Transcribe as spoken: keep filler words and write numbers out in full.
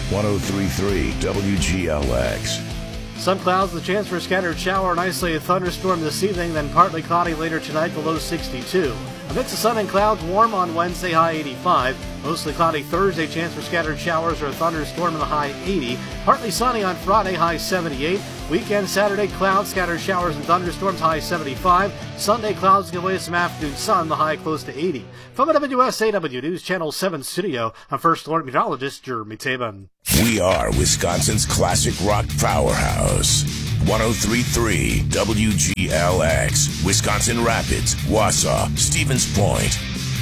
one oh three point three W G L X. Some clouds, the chance for a scattered shower and isolated thunderstorm this evening, then partly cloudy later tonight, the low sixty-two. A mix of sun and clouds, warm on Wednesday, high eighty-five. Mostly cloudy Thursday, chance for scattered showers or a thunderstorm in the high eighty. Partly sunny on Friday, high seventy-eight. Weekend Saturday, clouds, scattered showers and thunderstorms, high seventy-five. Sunday, clouds give way to some afternoon sun, the high close to eighty. From a W S A W News Channel seven studio, I'm First Alert Meteorologist Jeremy Taban. We are Wisconsin's classic rock powerhouse. one oh three point three W G L X, Wisconsin Rapids, Wausau, Stevens Point.